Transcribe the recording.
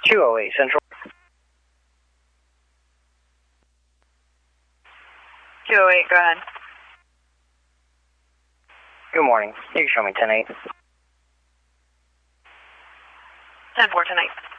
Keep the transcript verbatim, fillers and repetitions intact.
two oh eight Central. two oh eight, go ahead. Good morning. You can show me ten eight. ten four, ten eight.